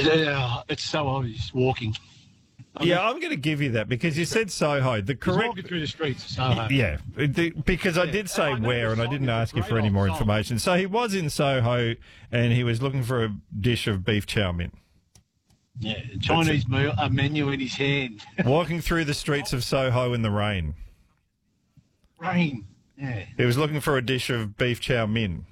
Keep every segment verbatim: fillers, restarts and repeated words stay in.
Uh, it's so obvious. Walking. I Yeah, mean, I'm going to give you that because you said Soho. The he's correct. walking through the streets of Soho. Yeah, the, because I did say I know where, the and I song. didn't It's a ask you great for any old more song. information. So he was in Soho, and he was looking for a dish of beef chow mein. Yeah, Chinese meal, a menu in his hand. Walking through the streets of Soho in the rain. Rain. Yeah. He was looking for a dish of beef chow mein.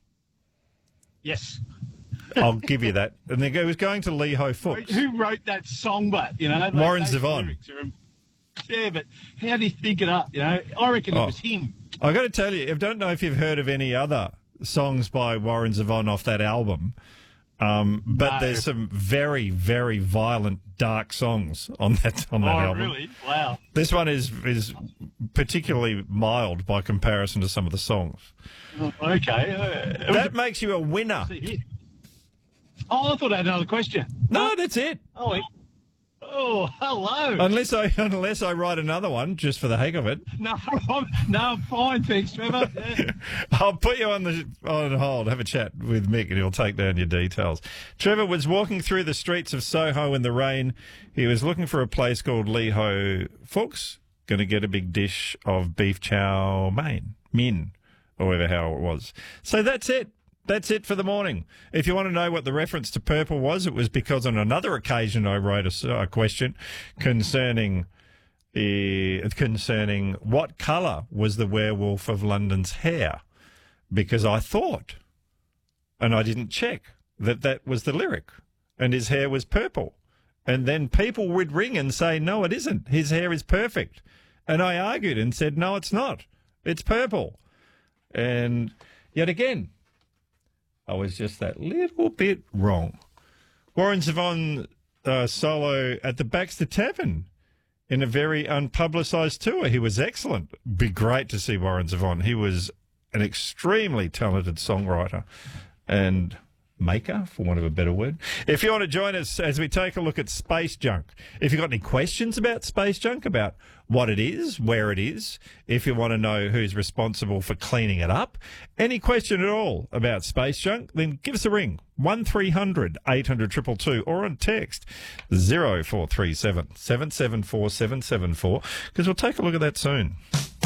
Yes. I'll give you that. And then he was going to Lee Ho Fooks. Who wrote that song? But you know, like Warren those Zevon. lyrics are- Yeah, but how did he think it up? You know, I reckon Oh. it was him. I got to tell you, I don't know if you've heard of any other songs by Warren Zevon off that album, um, but No. there's some very, very violent, dark songs on that on that Oh, album. really? Wow. This one is is particularly mild by comparison to some of the songs. Oh, okay. Uh, it was That makes you a winner. a hit. Oh, I thought I had another question. No, that's it. Oh, wait. Oh, hello. Unless I unless I write another one just for the heck of it. No, I'm, no, I'm fine, thanks, Trevor. Yeah. I'll put you on the on hold. Have a chat with Mick, and he'll take down your details. Trevor was walking through the streets of Soho in the rain. He was looking for a place called Lee Ho Fooks. Going to get a big dish of beef chow mein, min, or whatever how it was. So that's it. That's it for the morning. If you want to know what the reference to purple was, it was because on another occasion I wrote a, a question concerning uh, concerning what colour was the werewolf of London's hair, because I thought, and I didn't check, that that was the lyric, and his hair was purple. And then people would ring and say, no, it isn't. His hair is perfect. And I argued and said, no, it's not. It's purple. And yet again, I was just that little bit wrong. Warren Zevon uh, solo at the Baxter Tavern in a very unpublicised tour. He was excellent. Be great to see Warren Zevon. He was an extremely talented songwriter and maker, for want of a better word. If you want to join us as we take a look at space junk, if you've got any questions about space junk, about what it is, where it is, if you want to know who's responsible for cleaning it up, any question at all about space junk, then give us a ring, one three hundred eight hundred two two two, or on text zero four three seven seven seven four seven seven four, because we'll take a look at that soon.